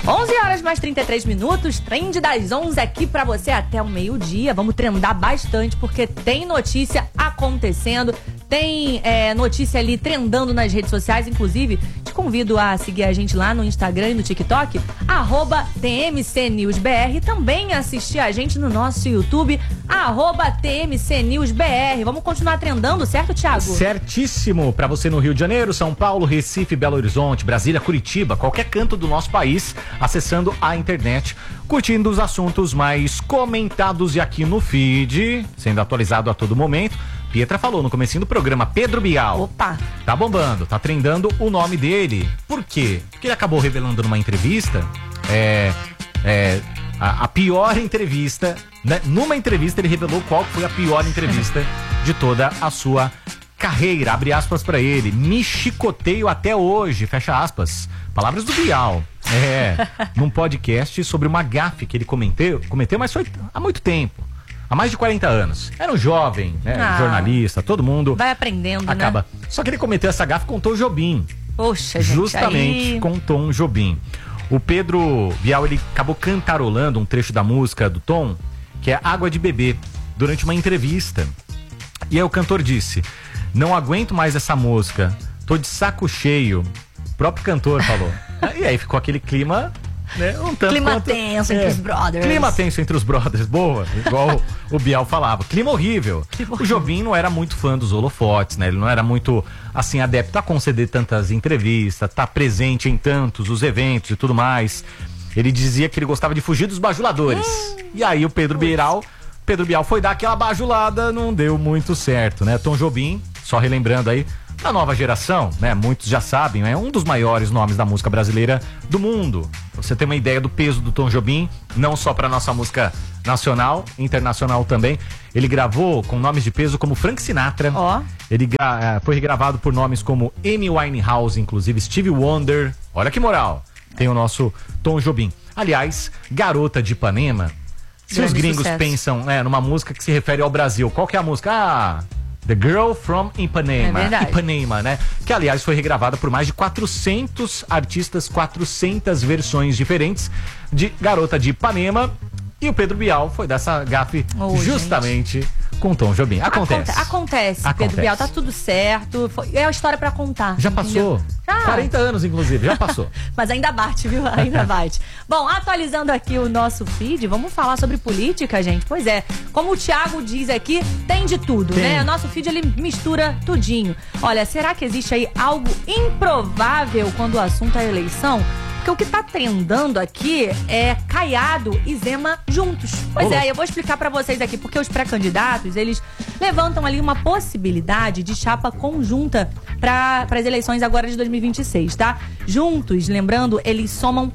11 horas mais 33 minutos, trend das 11 aqui pra você até o meio-dia. Vamos trendar bastante porque tem notícia acontecendo, tem notícia ali trendando nas redes sociais. Inclusive, te convido a seguir a gente lá no Instagram e no TikTok, @TMCNewsBR. Também assistir a gente no nosso YouTube, @TMCNewsBR. Vamos continuar trendando, certo, Thiago? Certíssimo. Pra você no Rio de Janeiro, São Paulo, Recife, Belo Horizonte, Brasília, Curitiba, qualquer canto do nosso país, acessando a internet, curtindo os assuntos mais comentados e aqui no feed, sendo atualizado a todo momento. Pietra falou no comecinho do programa, Pedro Bial. Opa! Tá bombando, tá trendando o nome dele. Por quê? Porque ele acabou revelando numa entrevista, a pior entrevista, né? Numa entrevista ele revelou qual foi a pior entrevista de toda a sua carreira. Abre aspas pra ele. Me chicoteio até hoje, fecha aspas. Palavras do Bial. Num podcast sobre uma gafe que ele cometeu, mas foi há muito tempo. Há mais de 40 anos. Era um jovem, jornalista, todo mundo vai aprendendo, acaba. né? Só que ele cometeu essa gafe com Tom Jobim. Poxa, gente, justamente aí... com Tom Jobim. O Pedro Bial, ele acabou cantarolando um trecho da música do Tom, que é Água de Beber, durante uma entrevista. E aí o cantor disse: não aguento mais essa música, tô de saco cheio. O próprio cantor falou. E aí ficou aquele clima, né, um tanto clima quanto, tenso entre os brothers. Clima tenso entre os brothers, boa, igual o Bial falava. Clima horrível. O Jobim não era muito fã dos holofotes, né? Ele não era muito, assim, adepto a conceder tantas entrevistas, tá presente em tantos os eventos e tudo mais. Ele dizia que ele gostava de fugir dos bajuladores. E aí o Pedro Bial foi dar aquela bajulada, não deu muito certo, né? Tom Jobim, só relembrando aí, da nova geração, né? Muitos já sabem, é um dos maiores nomes da música brasileira do mundo. Você tem uma ideia do peso do Tom Jobim, não só para nossa música nacional, internacional também. Ele gravou com nomes de peso como Frank Sinatra. Ele foi regravado por nomes como Amy Winehouse, inclusive Stevie Wonder. Olha que moral. Tem o nosso Tom Jobim. Aliás, Garota de Ipanema. Se os gringos pensam numa música que se refere ao Brasil, qual que é a música? The Girl from Ipanema. Ipanema, né? Que, aliás, foi regravada por mais de 400 artistas, 400 versões diferentes de Garota de Ipanema. E o Pedro Bial foi dessa gafe justamente com Tom Jobim. Acontece, Pedro Bial, tá tudo certo. É a história pra contar. Já passou. 40 anos, inclusive, já passou. Mas ainda bate, viu? Ainda bate. Bom, atualizando aqui o nosso feed, vamos falar sobre política, gente. Pois é, como o Thiago diz aqui, tem de tudo, né? O nosso feed, ele mistura tudinho. Olha, será que existe aí algo improvável quando o assunto é eleição? Porque o que tá trendando aqui é Caiado e Zema juntos. Pois eu vou explicar pra vocês aqui, porque os pré-candidatos, eles levantam ali uma possibilidade de chapa conjunta para as eleições agora de 2026, tá? Juntos, lembrando, eles somam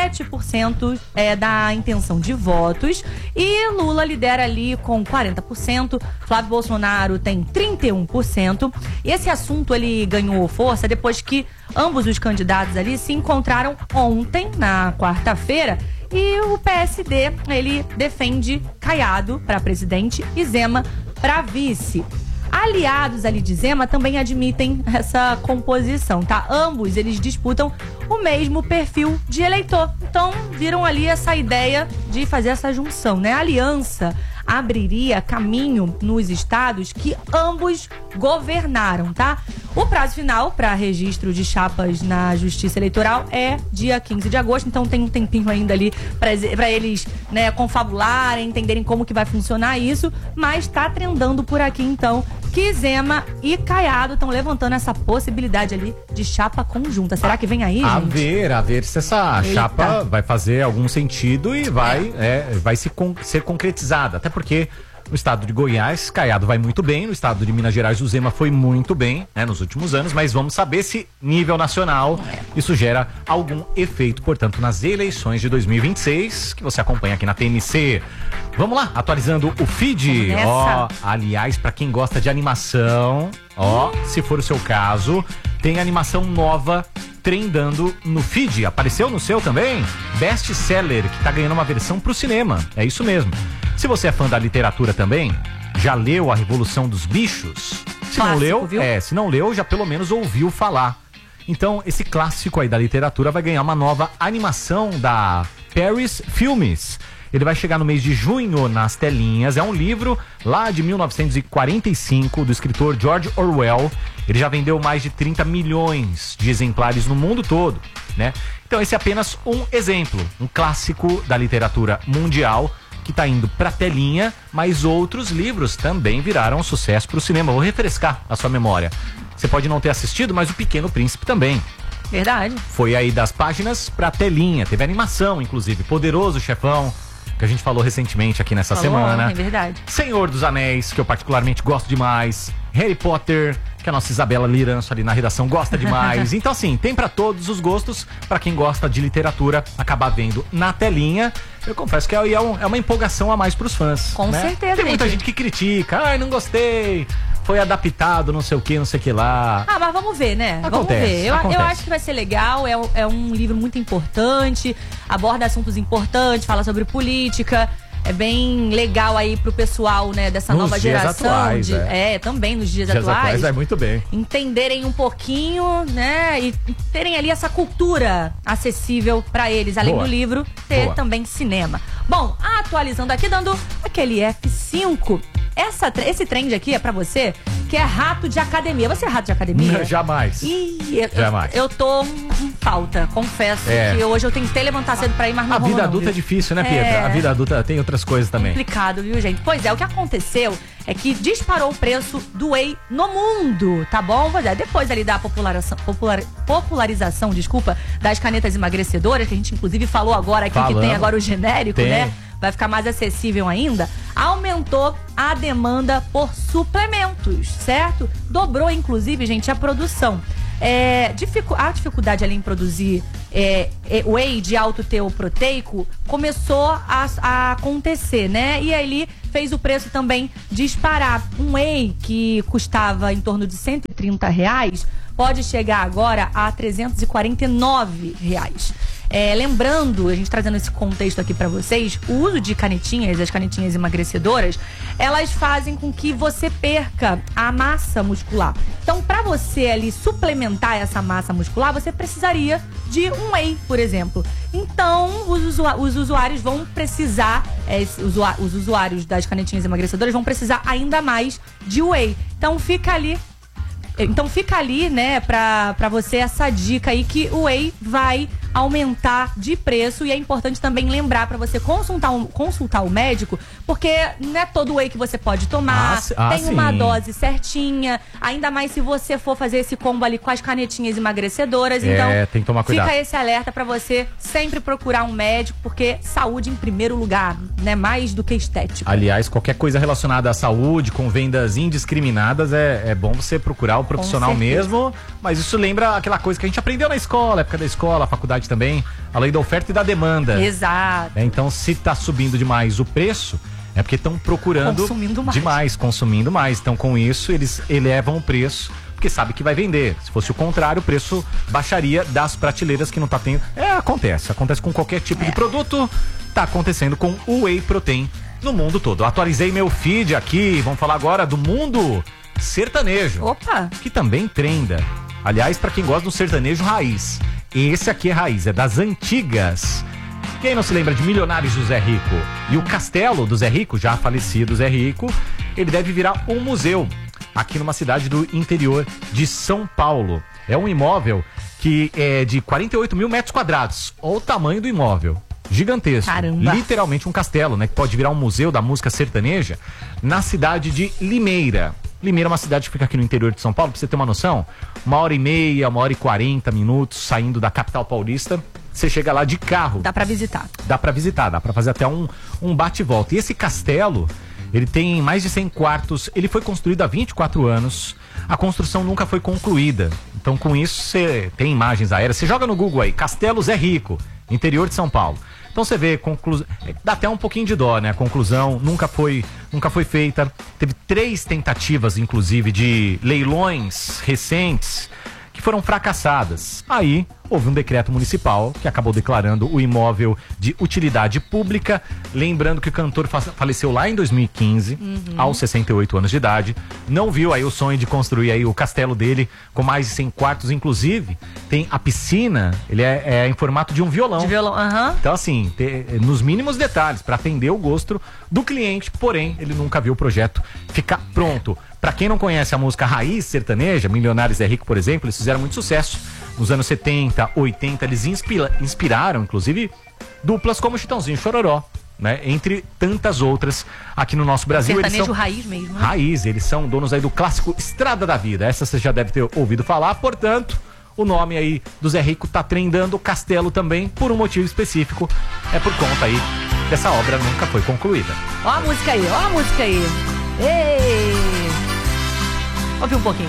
7% da intenção de votos e Lula lidera ali com 40%, Flávio Bolsonaro tem 31%. E esse assunto, ele ganhou força depois que ambos os candidatos ali se encontraram ontem, na quarta-feira, e o PSD, ele defende Caiado para presidente e Zema para vice. Aliados ali de Zema também admitem essa composição, tá? Ambos, eles disputam o mesmo perfil de eleitor. Então, viram ali essa ideia de fazer essa junção, né? A aliança abriria caminho nos estados que ambos governaram, tá? O prazo final para registro de chapas na Justiça Eleitoral é dia 15 de agosto, então tem um tempinho ainda ali para eles, né, confabularem, entenderem como que vai funcionar isso, mas tá trendando por aqui, então, que Zema e Caiado estão levantando essa possibilidade ali de chapa conjunta. Será que vem aí, gente? A ver se essa chapa vai fazer algum sentido e vai ser concretizada. Até porque no estado de Goiás, Caiado vai muito bem. No estado de Minas Gerais, o Zema foi muito bem, né, nos últimos anos. Mas vamos saber se, nível nacional, isso gera algum efeito, portanto, nas eleições de 2026, que você acompanha aqui na TMC. Vamos lá, atualizando o feed. Aliás, pra quem gosta de animação, se for o seu caso, tem animação nova trendando no feed. Apareceu no seu também? Best Seller, que tá ganhando uma versão pro cinema. É isso mesmo. Se você é fã da literatura também, já leu A Revolução dos Bichos? Se não leu, já pelo menos ouviu falar. Então, esse clássico aí da literatura vai ganhar uma nova animação da Paris Filmes. Ele vai chegar no mês de junho nas telinhas. É um livro lá de 1945 do escritor George Orwell. Ele já vendeu mais de 30 milhões de exemplares no mundo todo, né? Então esse é apenas um exemplo, um clássico da literatura mundial que está indo para telinha, mas outros livros também viraram um sucesso para o cinema. Vou refrescar a sua memória. Você pode não ter assistido, mas O Pequeno Príncipe também. Verdade. Foi aí das páginas pra telinha. Teve animação, inclusive. Poderoso Chefão, que a gente falou recentemente aqui nessa semana. É verdade. Senhor dos Anéis, que eu particularmente gosto demais. Harry Potter, que a nossa Isabela Liranço ali na redação gosta demais. Então, assim, tem pra todos os gostos. Pra quem gosta de literatura, acabar vendo na telinha. Eu confesso que é uma empolgação a mais pros fãs. Com certeza. Tem muita gente que critica. Ai, não gostei. Foi adaptado, não sei o que, não sei o que lá. Ah, mas vamos ver, né? Vamos ver. Eu acho que vai ser legal. É um livro muito importante. Aborda assuntos importantes, fala sobre política. É bem legal aí pro pessoal, né, dessa nova geração. Atuais, também nos dias atuais. Vai muito bem. Entenderem um pouquinho, né, e terem ali essa cultura acessível pra eles. Além do livro, ter também cinema. Bom, atualizando aqui, dando aquele F5. Esse trend aqui é pra você que é rato de academia. Você é rato de academia? Jamais. Jamais. Eu tô em falta, confesso que hoje eu tentei levantar cedo pra ir, mas não rolou. A vida adulta é difícil, né, Pietra? A vida adulta tem outras coisas também. Complicado, viu, gente? Pois é, o que aconteceu é que disparou o preço do whey no mundo, tá bom? Pois é, depois ali da popularização, das canetas emagrecedoras, que a gente inclusive falou agora aqui, que tem agora o genérico, né? Vai ficar mais acessível ainda, aumentou a demanda por suplementos, certo? Dobrou, inclusive, gente, a produção. A dificuldade ali em produzir whey de alto teor proteico começou a acontecer, né? E aí fez o preço também disparar. Um whey que custava em torno de R$130 pode chegar agora a R$349. Lembrando, a gente trazendo esse contexto aqui pra vocês, o uso de canetinhas, as canetinhas emagrecedoras, elas fazem com que você perca a massa muscular. Então, pra você ali suplementar essa massa muscular, você precisaria de um whey, por exemplo. Então, os usuários vão precisar, os usuários das canetinhas emagrecedoras vão precisar ainda mais de whey. Então, fica ali, né, pra você essa dica aí que o whey vai aumentar de preço, e é importante também lembrar pra você consultar o médico, porque não é todo whey que você pode tomar, tem uma dose certinha, ainda mais se você for fazer esse combo ali com as canetinhas emagrecedoras, então tem que tomar cuidado. Fica esse alerta pra você sempre procurar um médico, porque saúde em primeiro lugar, né, mais do que estético. Aliás, qualquer coisa relacionada à saúde, com vendas indiscriminadas, é bom você procurar o profissional mesmo, mas isso lembra aquela coisa que a gente aprendeu na escola, época da escola, faculdade também, a lei da oferta e da demanda. Exato. Então, se tá subindo demais o preço, é porque estão procurando consumindo mais. Então, com isso, eles elevam o preço, porque sabe que vai vender. Se fosse o contrário, o preço baixaria das prateleiras que não tá tendo. Acontece com qualquer tipo de produto. Tá acontecendo com o whey protein no mundo todo. Atualizei meu feed aqui, vamos falar agora do mundo sertanejo. Opa! Que também trenda. Aliás, pra quem gosta do sertanejo raiz, esse aqui é raiz, é das antigas. Quem não se lembra de Milionários do Zé Rico? E o castelo do Zé Rico, já falecido Zé Rico, ele deve virar um museu aqui numa cidade do interior de São Paulo. É um imóvel que é de 48 mil metros quadrados. Olha o tamanho do imóvel. Gigantesco. Caramba. Literalmente um castelo, né? Que pode virar um museu da música sertaneja na cidade de Limeira. Limeira é uma cidade que fica aqui no interior de São Paulo, pra você ter uma noção, 1h30, 1h40 minutos saindo da capital paulista, você chega lá de carro. Dá pra visitar, dá pra fazer até um bate e volta. E esse castelo, ele tem mais de 100 quartos, ele foi construído há 24 anos, a construção nunca foi concluída. Então com isso você tem imagens aéreas, você joga no Google aí, Castelo Zé Rico, interior de São Paulo. Então você vê, dá até um pouquinho de dó, né? A conclusão nunca foi feita. Teve 3 tentativas, inclusive, de leilões recentes, que foram fracassadas. Aí houve um decreto municipal que acabou declarando o imóvel de utilidade pública. Lembrando que o cantor faleceu lá em 2015, aos 68 anos de idade. Não viu aí o sonho de construir aí o castelo dele com mais de 100 quartos, inclusive tem a piscina, ele é em formato de um violão. De violão, Então assim, nos mínimos detalhes, para atender o gosto do cliente, porém, ele nunca viu o projeto ficar pronto. Pra quem não conhece a música raiz sertaneja, Milionários é Rico, por exemplo, eles fizeram muito sucesso. Nos anos 70, 80, eles inspiraram, inclusive, duplas como Chitãozinho e Chororó, né? Entre tantas outras aqui no nosso Brasil. Sertanejo eles são raiz mesmo, né? Raiz, eles são donos aí do clássico Estrada da Vida. Essa você já deve ter ouvido falar, portanto, o nome aí do Zé Rico tá trendando, Castelo também, por um motivo específico. É por conta aí dessa obra nunca foi concluída. Ó a música aí, ó a música aí. Ei! Ouve um pouquinho.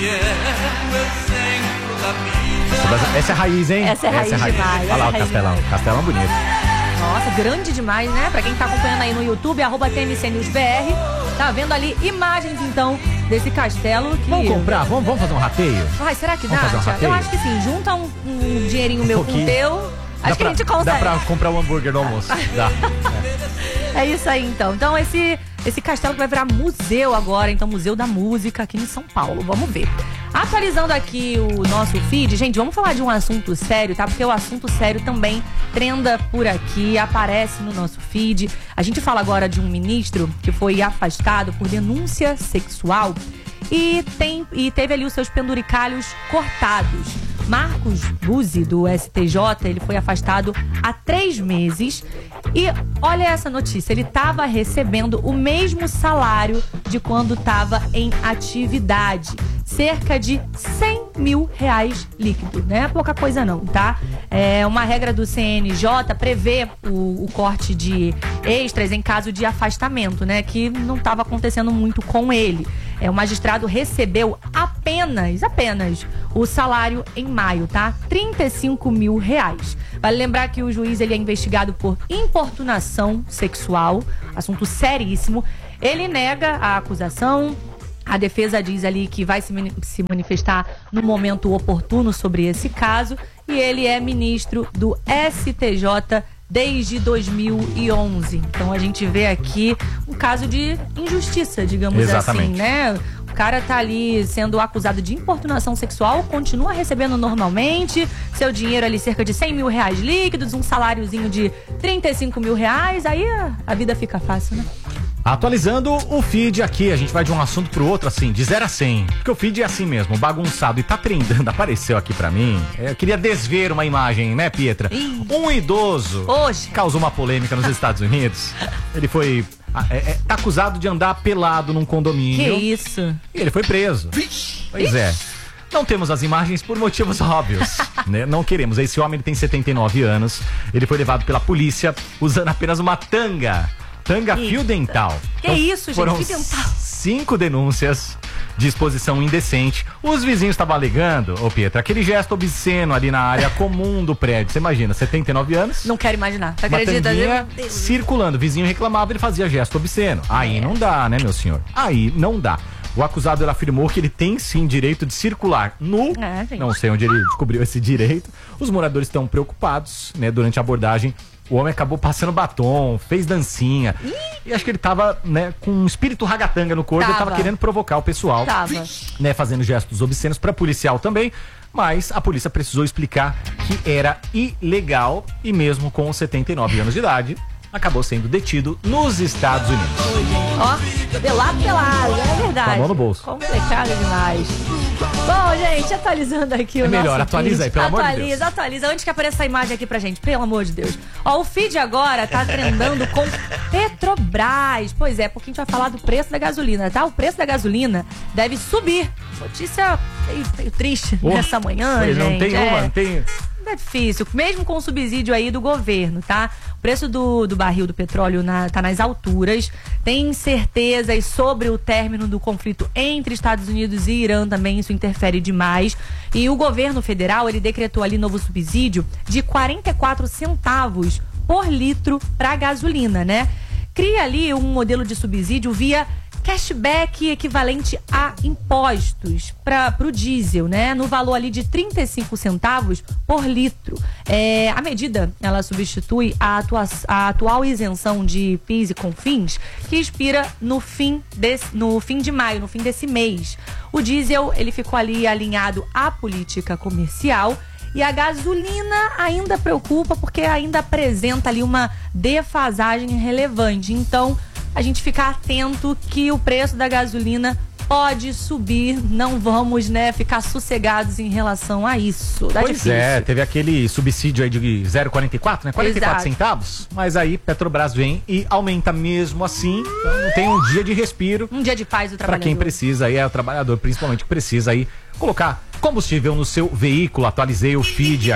Essa é raiz, hein? Essa é raiz demais. Olha lá o Castelão. Castelão bonito. Nossa, grande demais, né? Pra quem tá acompanhando aí no YouTube, @TMCNewsBR, tá vendo ali imagens, então, desse castelo que... Vamos comprar? Vamos fazer um rateio? Ai, será que dá? Vamos fazer um rateio? Eu acho que sim. Junta um dinheirinho meu com o teu. Acho que a gente consegue. Dá pra comprar um hambúrguer no almoço. Dá. É isso aí, então. Então, esse castelo que vai virar museu agora, então, Museu da Música aqui em São Paulo. Vamos ver. Atualizando aqui o nosso feed, gente, vamos falar de um assunto sério, tá? Porque o assunto sério também trenda por aqui, aparece no nosso feed. A gente fala agora de um ministro que foi afastado por denúncia sexual e teve ali os seus penduricalhos cortados. Marcos Buzzi, do STJ, ele foi afastado há 3 meses. E olha essa notícia, ele estava recebendo o mesmo salário de quando estava em atividade. Cerca de R$100 mil líquido, não é pouca coisa não, tá? Uma regra do CNJ prevê o corte de extras em caso de afastamento, né? Que não estava acontecendo muito com ele. O magistrado recebeu apenas o salário em maio, tá? R$35 mil. Vale lembrar que o juiz ele é investigado por importunação sexual, assunto seríssimo. Ele nega a acusação. A defesa diz ali que vai se manifestar no momento oportuno sobre esse caso. E ele é ministro do STJ desde 2011. Então a gente vê aqui um caso de injustiça, digamos Exatamente. assim, né? O cara tá ali sendo acusado de importunação sexual, continua recebendo normalmente, seu dinheiro ali cerca de R$100 mil líquidos, um saláriozinho de R$35 mil, aí a vida fica fácil, né? Atualizando o feed aqui, a gente vai de um assunto pro outro, assim, de 0 a 100. Porque o feed é assim mesmo, bagunçado e tá trendando. Apareceu aqui pra mim. Eu queria desver uma imagem, né, Pietra? Um idoso Hoje causou uma polêmica nos Estados Unidos. Ele foi... tá acusado de andar pelado num condomínio. Que isso? E ele foi preso. Pois é. Não temos as imagens por motivos óbvios, né? Não queremos. Esse homem ele tem 79 anos. Ele foi levado pela polícia usando apenas uma tanga fio dental. Que isso, gente? Foram Fio dental. 5 denúncias de exposição indecente. Os vizinhos estavam alegando, Pietra, aquele gesto obsceno ali na área comum do prédio. Você imagina, 79 anos. Não quero imaginar. Você Uma acredita? tanguinha circulando. O vizinho reclamava, ele fazia gesto obsceno. Aí não dá, né, meu senhor? Aí não dá. O acusado ele afirmou que ele tem sim direito de circular nu. Não sei onde ele descobriu esse direito. Os moradores estão preocupados, né? Durante a abordagem, o homem acabou passando batom, fez dancinha. E acho que ele tava, né, com um espírito ragatanga no corpo. Ele tava querendo provocar o pessoal. Né, fazendo gestos obscenos para policial também. Mas a polícia precisou explicar que era ilegal. E mesmo com 79 anos de idade, acabou sendo detido nos Estados Unidos. Ó, pelado, é verdade. Com a mão no bolso. Complicado demais. Bom, gente, atualizando aqui o nosso melhor, atualiza aí, pelo amor de Deus. Atualiza, antes que apareça a imagem aqui pra gente, pelo amor de Deus. Ó, o feed agora tá trendando com Petrobras. Pois é, porque a gente vai falar do preço da gasolina, tá? O preço da gasolina deve subir. Notícia meio triste nessa manhã, gente. Não tem uma, não tem... É difícil, mesmo com o subsídio aí do governo, tá? O preço do barril do petróleo tá nas alturas. Tem incertezas sobre o término do conflito entre Estados Unidos e Irã também, isso interfere demais. E o governo federal, ele decretou ali novo subsídio de 44 centavos por litro para gasolina, né? Cria ali um modelo de subsídio via cashback equivalente a impostos para o diesel, né? No valor ali de 35 centavos por litro. A medida, ela substitui a atual isenção de PIS e COFINS, que expira no fim de maio, no fim desse mês. O diesel, ele ficou ali alinhado à política comercial. E a gasolina ainda preocupa porque ainda apresenta ali uma defasagem relevante. Então, a gente ficar atento que o preço da gasolina pode subir. Não vamos, né, ficar sossegados em relação a isso. Tá pois difícil. Teve aquele subsídio aí de 0,44, né? 44 Exato. centavos. Mas aí Petrobras vem e aumenta mesmo assim. Então não tem um dia de respiro. Um dia de paz do Para trabalhador. quem precisa aí, é o trabalhador principalmente que precisa aí colocar combustível no seu veículo. Atualizei o feed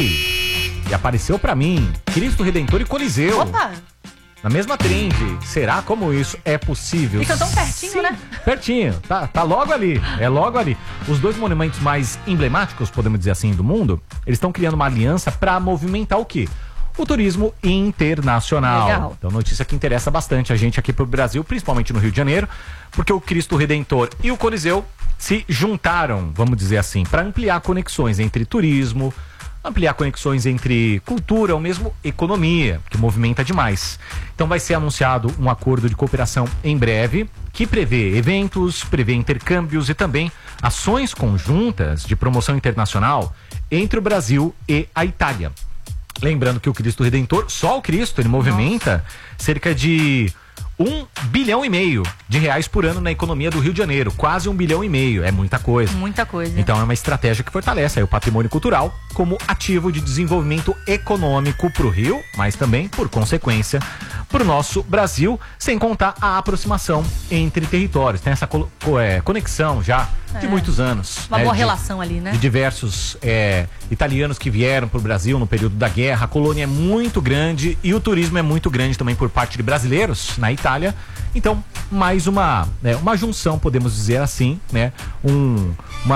aqui e apareceu para mim Cristo Redentor e Coliseu. Opa! Na mesma trend. Será como isso é possível? Fica tão pertinho, Sim, né? Pertinho. Tá logo ali. É logo ali. Os dois monumentos mais emblemáticos, podemos dizer assim, do mundo, eles estão criando uma aliança para movimentar o quê? O turismo internacional. Legal. Então, notícia que interessa bastante a gente aqui pro Brasil, principalmente no Rio de Janeiro, porque o Cristo Redentor e o Coliseu se juntaram, vamos dizer assim, para ampliar conexões entre turismo, ampliar conexões entre cultura ou mesmo economia, que movimenta demais. Então vai ser anunciado um acordo de cooperação em breve, que prevê eventos, prevê intercâmbios e também ações conjuntas de promoção internacional entre o Brasil e a Itália. Lembrando que o Cristo Redentor, só o Cristo, ele movimenta cerca de 1,5 bilhão de reais por ano na economia do Rio de Janeiro. Quase 1,5 bilhão. É muita coisa. Muita coisa. Então é uma estratégia que fortalece aí o patrimônio cultural como ativo de desenvolvimento econômico para o Rio, mas também, por consequência, para o nosso Brasil, sem contar a aproximação entre territórios. Tem essa conexão já de muitos anos. Uma boa relação ali, né? De diversos italianos que vieram para o Brasil no período da guerra. A colônia é muito grande e o turismo é muito grande também por parte de brasileiros na Itália. Então, mais uma junção, podemos dizer assim, né? Um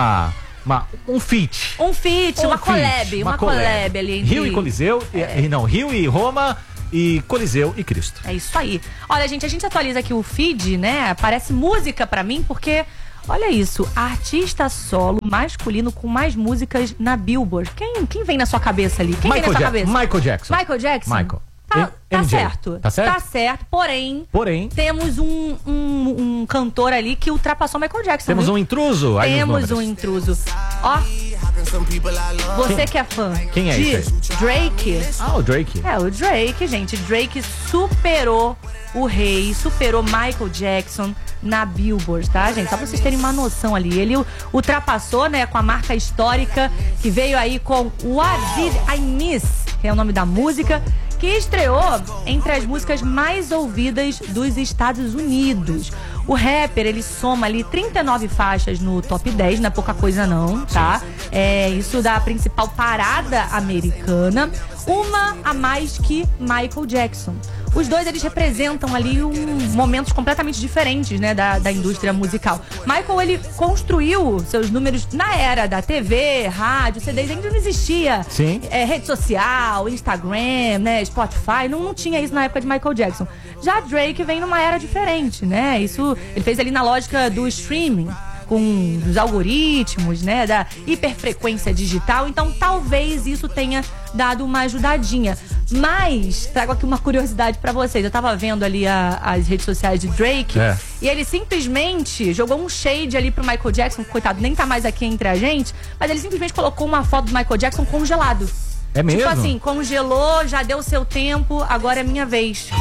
feat. Uma collab ali entre... Rio e Coliseu, não, Rio e Roma e Coliseu e Cristo. É isso aí. Olha, gente, a gente atualiza aqui o feed, né? Parece música pra mim, porque... Olha isso, artista solo masculino com mais músicas na Billboard. Quem vem na sua cabeça ali? Quem vem na sua cabeça? Michael Jackson. Michael Jackson? Michael. Tá certo. Tá certo? Tá certo, porém temos um cantor ali que ultrapassou Michael Jackson. Temos viu? um intruso aí. Temos um intruso. Ó, você que é fã Quem é de esse Drake. Ah, o Drake. O Drake, gente. Drake superou o rei, superou Michael Jackson na Billboard, tá, gente? Só pra vocês terem uma noção ali. Ele ultrapassou, né, com a marca histórica que veio aí com What Did I Miss, que é o nome da música, que estreou entre as músicas mais ouvidas dos Estados Unidos. O rapper, ele soma ali 39 faixas no top 10, não é pouca coisa não, tá? Isso da principal parada americana, uma a mais que Michael Jackson. Os dois, eles representam ali momentos completamente diferentes, né, da indústria musical. Michael, ele construiu seus números na era da TV, rádio, CDs, ainda não existia. Sim. Rede social, Instagram, né, Spotify, não tinha isso na época de Michael Jackson. Já Drake vem numa era diferente, né, isso ele fez ali na lógica do streaming, com os algoritmos, né, da hiperfrequência digital, então talvez isso tenha dado uma ajudadinha. Mas trago aqui uma curiosidade pra vocês. Eu tava vendo ali as redes sociais de Drake e ele simplesmente jogou um shade ali pro Michael Jackson, coitado, nem tá mais aqui entre a gente, mas ele simplesmente colocou uma foto do Michael Jackson congelado. É mesmo? Tipo assim, congelou, já deu seu tempo, agora é minha vez.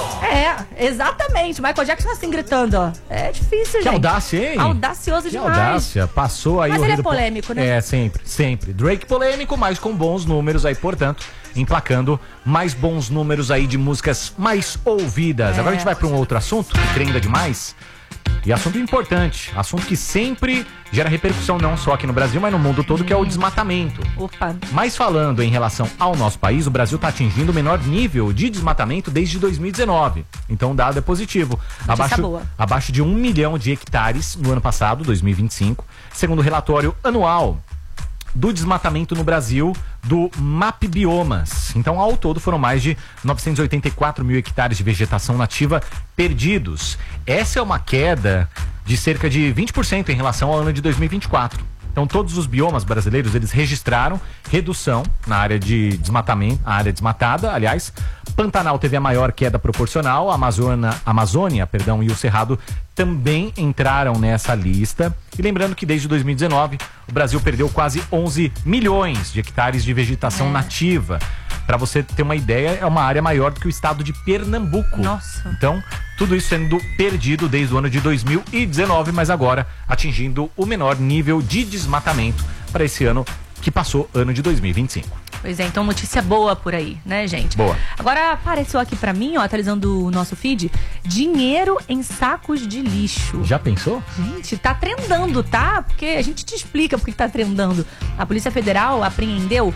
Exatamente. Michael Jackson assim gritando, ó. É difícil, gente. Que audácia, hein? Audacioso demais. Audácia. Passou aí mas o ele Rio é polêmico, né? Sempre. Drake polêmico, mas com bons números aí, portanto, emplacando mais bons números aí de músicas mais ouvidas. Agora a gente vai para um outro assunto que trenda demais. E assunto importante, assunto que sempre gera repercussão não só aqui no Brasil, mas no mundo todo, que é o desmatamento. Opa. Mas falando em relação ao nosso país, o Brasil está atingindo o menor nível de desmatamento desde 2019. Então o dado é positivo. Abaixo de 1 milhão de hectares no ano passado, 2025, segundo o relatório anual do desmatamento no Brasil, do MapBiomas. Então, ao todo, foram mais de 984 mil hectares de vegetação nativa perdidos. Essa é uma queda de cerca de 20% em relação ao ano de 2024. Então, todos os biomas brasileiros, eles registraram redução na área de desmatamento, a área desmatada, aliás. Pantanal teve a maior queda proporcional, a Amazônia, e o Cerrado também entraram nessa lista. E lembrando que desde 2019, o Brasil perdeu quase 11 milhões de hectares de vegetação nativa. Para você ter uma ideia, é uma área maior do que o estado de Pernambuco. Nossa. Então, tudo isso sendo perdido desde o ano de 2019, mas agora atingindo o menor nível de desmatamento para esse ano que passou, ano de 2025. Pois é, então notícia boa por aí, né, gente? Boa. Agora apareceu aqui pra mim, ó, atualizando o nosso feed, dinheiro em sacos de lixo. Já pensou? Gente, tá trendando, tá? Porque a gente te explica por que tá trendando. A Polícia Federal apreendeu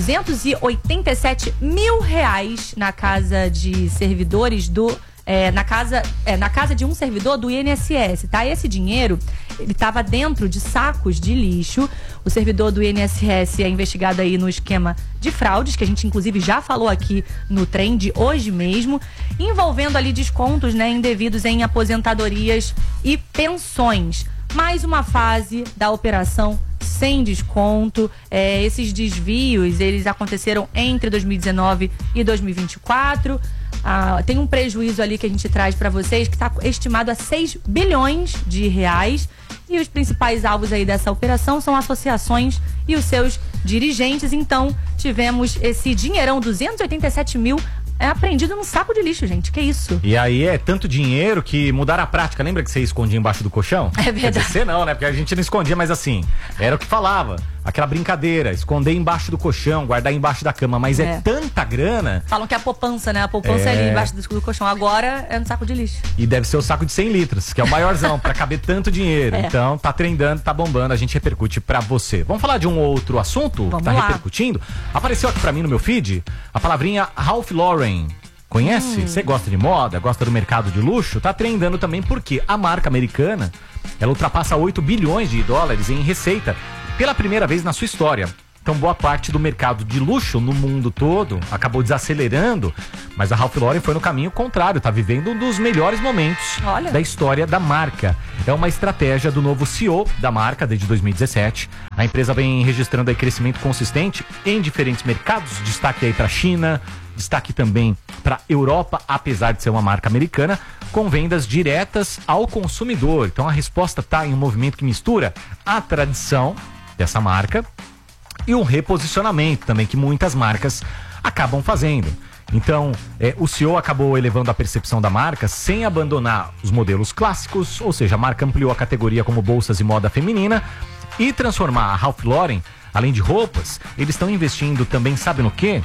287 mil reais na casa de servidores na casa de um servidor do INSS, tá? Esse dinheiro, ele estava dentro de sacos de lixo. O servidor do INSS é investigado aí no esquema de fraudes, que a gente inclusive já falou aqui no Trend hoje mesmo, envolvendo ali descontos, né, indevidos em aposentadorias e pensões. Mais uma fase da operação sem desconto. Esses desvios, eles aconteceram entre 2019 e 2024. Tem um prejuízo ali que a gente traz para vocês que está estimado a 6 bilhões de reais. E os principais alvos aí dessa operação são associações e os seus dirigentes. Então, tivemos esse dinheirão, 287 mil, apreendido num saco de lixo, gente. Que isso? E aí é tanto dinheiro que mudaram a prática. Lembra que você escondia embaixo do colchão? É verdade. Quer dizer, você não, né? Porque a gente não escondia, mas assim, era o que falava. Aquela brincadeira, esconder embaixo do colchão, guardar embaixo da cama, mas é tanta grana. Falam que é a poupança, né? A poupança é ali embaixo do colchão. Agora é no saco de lixo. E deve ser o saco de 100 litros, que é o maiorzão, pra caber tanto dinheiro. Então, tá trendando, tá bombando, a gente repercute pra você. Vamos falar de um outro assunto que tá repercutindo? Apareceu aqui pra mim no meu feed a palavrinha Ralph Lauren. Conhece? Você gosta de moda, gosta do mercado de luxo? Tá trendando também porque a marca americana, ela ultrapassa 8 bilhões de dólares em receita pela primeira vez na sua história. Então, boa parte do mercado de luxo no mundo todo acabou desacelerando, mas a Ralph Lauren foi no caminho contrário, tá vivendo um dos melhores momentos da história da marca. É uma estratégia do novo CEO da marca desde 2017. A empresa vem registrando aí crescimento consistente em diferentes mercados, destaque aí para a China, destaque também para Europa, apesar de ser uma marca americana, com vendas diretas ao consumidor. Então a resposta está em um movimento que mistura a tradição dessa marca e um reposicionamento também que muitas marcas acabam fazendo. Então, o CEO acabou elevando a percepção da marca sem abandonar os modelos clássicos, ou seja, a marca ampliou a categoria como bolsas e moda feminina e transformar a Ralph Lauren, além de roupas, eles estão investindo também, sabe no quê?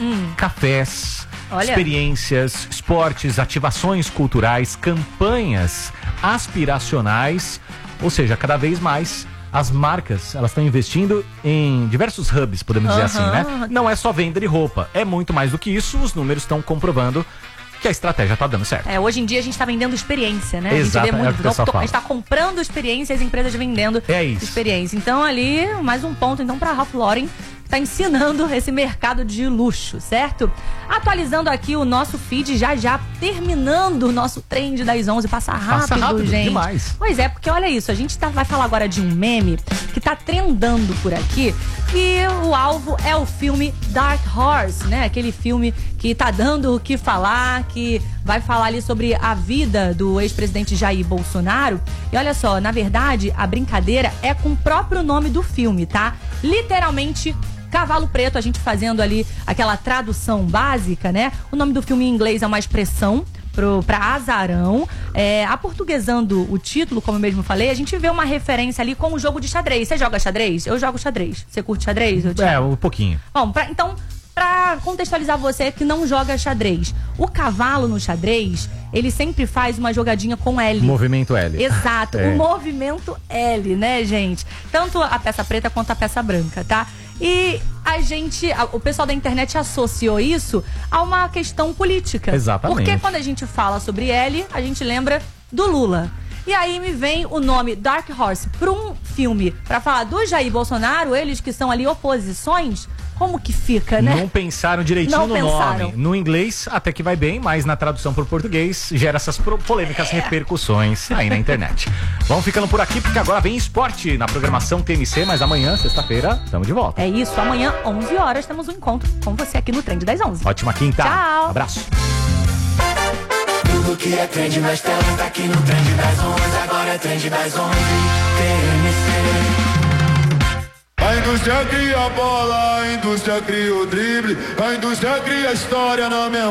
Cafés, experiências, esportes, ativações culturais, campanhas aspiracionais, ou seja, cada vez mais as marcas, elas estão investindo em diversos hubs, podemos dizer assim, né? Não é só venda de roupa, é muito mais do que isso, os números estão comprovando que a estratégia tá dando certo. Hoje em dia a gente tá vendendo experiência, né? Exato, a gente vê muito. A gente tá comprando experiência e as empresas vendendo experiência. Então ali, mais um ponto então pra Ralph Lauren, que tá ensinando esse mercado de luxo, certo? Atualizando aqui o nosso feed, já terminando o nosso trend das 11. Passa rápido, gente. Demais. Pois é, porque olha isso, a gente vai falar agora de um meme que tá trendando por aqui, e o alvo é o filme Dark Horse, né? Aquele filme que tá dando o que falar, que vai falar ali sobre a vida do ex-presidente Jair Bolsonaro. E olha só, na verdade, a brincadeira é com o próprio nome do filme, tá? Literalmente, Cavalo Preto, a gente fazendo ali aquela tradução básica, né? O nome do filme em inglês é uma expressão pra azarão. Aportuguesando o título, como eu mesmo falei, a gente vê uma referência ali com o jogo de xadrez. Você joga xadrez? Eu jogo xadrez. Você curte xadrez? Um pouquinho. Bom, pra contextualizar você que não joga xadrez, o cavalo no xadrez, ele sempre faz uma jogadinha com L. Movimento L. Exato, o movimento L, né, gente? Tanto a peça preta quanto a peça branca, tá? E o pessoal da internet associou isso a uma questão política. Exatamente. Porque quando a gente fala sobre L, a gente lembra do Lula. E aí me vem o nome Dark Horse para um filme para falar do Jair Bolsonaro, eles que são ali oposições. Como que fica, né? Não pensaram direitinho no nome. No inglês até que vai bem, mas na tradução para o português gera essas polêmicas repercussões aí na internet. Vamos ficando por aqui porque agora vem esporte na programação TMC, mas amanhã, sexta-feira, estamos de volta. É isso, amanhã 11 horas temos um encontro com você aqui no Trend das 11. Ótima quinta. Tchau. Abraço. Tudo que é trend nas telas tá aqui no Trend das 11. Agora é Trend das 11. TMC. A indústria cria a bola, a indústria cria o drible, a indústria cria a história na minha